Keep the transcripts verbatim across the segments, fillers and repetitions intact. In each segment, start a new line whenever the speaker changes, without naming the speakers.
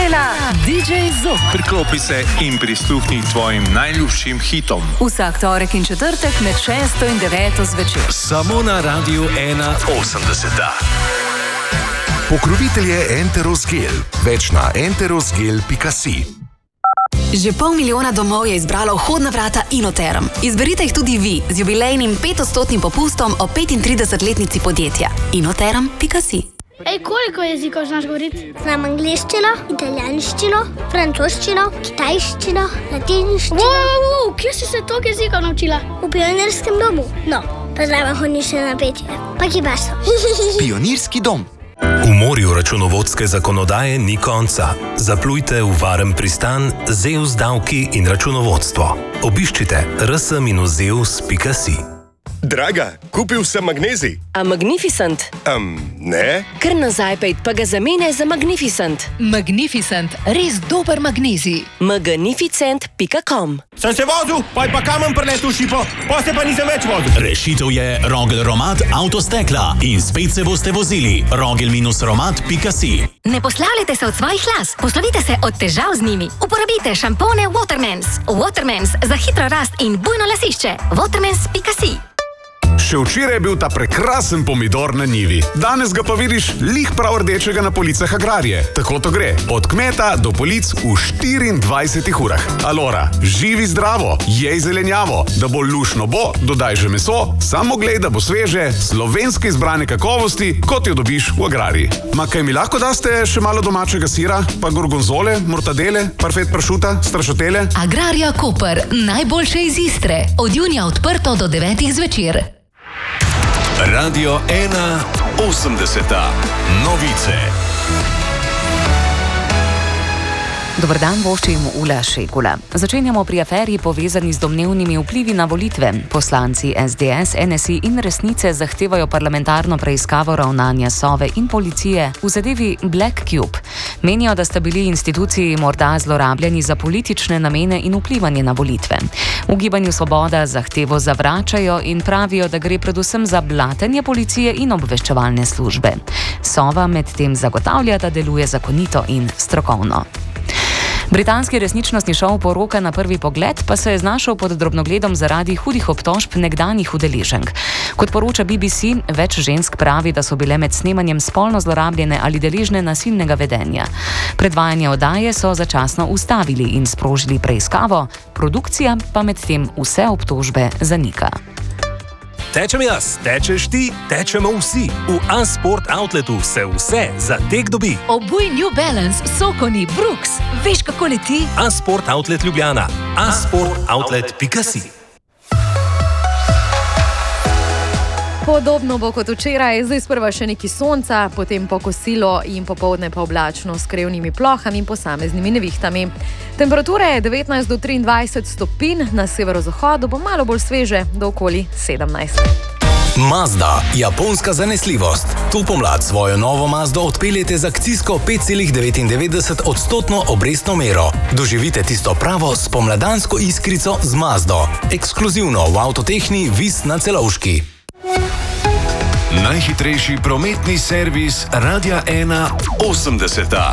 ena, D J Zop.
Priklopi se in prisluhni tvojim najljubšim hitom.
Vsak torek in četrtek med šesto in deveto zvečer.
Samo na Radiu ena osemdeseta.
Pokrovitelj je Enteros Gel. Več na enteros gel pika si.
Že pol milijona domov je izbralo vhodna vrata Inoterm. Izberite jih tudi vi z jubilejnim petodstotnim popustom o petintridesetletnici podjetja. inoterm pika si.
Ej, koliko jezikov znaš govoriti? Znam angliščino, italijanščino, francoščino, kitajščino, latinščino. Wow, wow, kje si se toliko jezikov naučila? V Pionirskem domu. No, pa zraven hodiš še na petje. Pa kibaso.
Pionirski dom.
V morju računovodske zakonodaje ni konca. Zaplujte v varen pristan Zeus davki in računovodstvo. Obiščite r s minus zeus pika si.
Draga, kupil sem magnezij.
A Magnificent?
Um, ne.
Kar nazaj pejt, pa ga zamenjaj za Magnificent.
Magnificent, res dober magnezij.
magnificent pika com.
Sem se vozil, pa je pa kamen preletel šipo, pa se pa nisem več vozil.
Rešitev je Rogel Romat avtostekla in spet se boste vozili. rogel romat pika si.
Ne poslavljajte se od svojih las, poslovite se od težav z njimi. Uporabite šampone Watermans. Watermans za hitro rast in bujno lasišče. watermans pika si.
Še včeraj je bil ta prekrasen pomidor na njivi. Danes ga pa vidiš lih prav rdečega na policah Agrarije. Tako to gre. Od kmeta do polic v štiriindvajsetih urah. Alora, živi zdravo, jej zelenjavo. Da bo lušno bo, dodaj že meso, samo glej, da bo sveže, slovenske izbrane kakovosti, kot jo dobiš v Agrariji. Ma kaj mi lahko daste še malo domačega sira, pa gorgonzole, mortadele, parfet pršuta, strašotele?
Agrarija Koper, najboljše iz Istre. Od junija odprto do devetih zvečer.
Radio ena osemdeseta. Novice.
Dobar dan, voščim Ula Šekula. Začenjamo pri aferi povezani z domnevnimi vplivi na volitve. Poslanci S D S, N S I in Resnice zahtevajo parlamentarno preiskavo ravnanja Sove in policije v zadevi Black Cube. Menijo, da sta bili instituciji morda zlorabljeni za politične namene in vplivanje na volitve. V Gibanju Svoboda zahtevo zavračajo in pravijo, da gre predvsem za blatenje policije in obveščevalne službe. Sova medtem zagotavlja, da deluje zakonito in strokovno. Britanski resničnostni šov Poroka na prvi pogled pa se je znašel pod drobnogledom zaradi hudih obtožb nekdanjih udeleženk. Kot poroča B B C, več žensk pravi, da so bile med snemanjem spolno zlorabljene ali deležne nasilnega vedenja. Predvajanje oddaje so začasno ustavili in sprožili preiskavo, produkcija pa medtem vse obtožbe zanika.
Tečem jaz, tečeš ti, tečemo vsi. V A-Sport Outletu se vse za tek dobi.
Obuj New Balance, Sokoni, Brooks. Veš, kako leti?
A-Sport Outlet Ljubljana. a sport outlet pika si.
Podobno bo kot včeraj, zdaj sprva še neki sonca, potem po kosilo in popoldne pa oblačno s krevnimi plohami in posameznimi nevihtami. Temperature je devetnajst do triindvajset stopinj, na severozahodu bo malo bolj sveže, do okoli sedemnajst.
Mazda, japonska zanesljivost. To pomlad svojo novo Mazdo odpeljete z akcijsko pet celih devetindevetdeset odstotno obrestno mero. Doživite tisto pravo spomladansko iskrico z Mazdo. Ekskluzivno v Avtotehni Vis na Celovški.
Najhitrejši prometni servis Radia ena osemdeseta.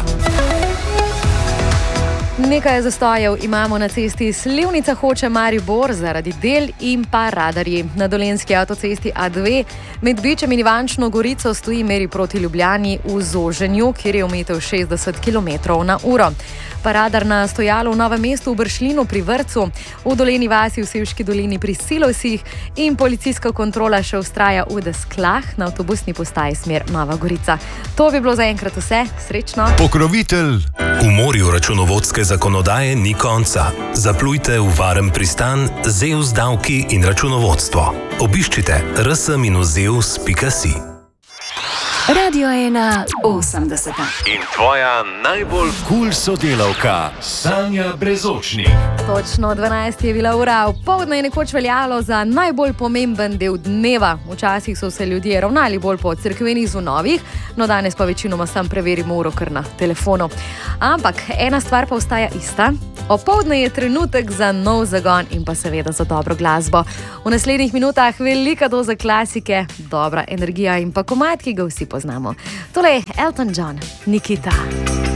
Nekaj zastojev imamo na cesti Slivnica Hoče-Maribor zaradi del in pa radarji. Na dolenjski avtocesti A dve med Bičem in Ivančno Gorico stoji meri proti Ljubljani v zoženju, kjer je omejitev šestdeset kilometrov na uro. Pa radar na stojalo v Novem mestu v Bršljinu pri Vrcu, v Doleni vasi v Sevški dolini pri Silosih in policijska kontrola še vztraja v Desklah na avtobusni postaji smer Nova Gorica. To bi bilo zaenkrat vse. Srečno.
Pokrovitelj. V morju računovodske zakonodaje ni konca. Zaplujte v varen pristan Zeus davki in računovodstvo. Obiščite r s minus zeus pika si.
Radio ena osemdeseta.
In tvoja najbolj kul sodelavka, Sanja Brezočnik.
Točno dvanajst je bila ura, popoldne je nekoč veljalo za najbolj pomemben del dneva. Včasih so se ljudje ravnali bolj po cerkvenih zvonovih, no danes pa večinoma sam preverimo uro kar na telefonu. Ampak ena stvar pa ostaja ista. Opoldne je trenutek za nov zagon in pa seveda za dobro glasbo. V naslednjih minutah velika doza klasike, dobra energija in pa komad, ki ga vsi poznamo. Tole je Elton John, Nikita.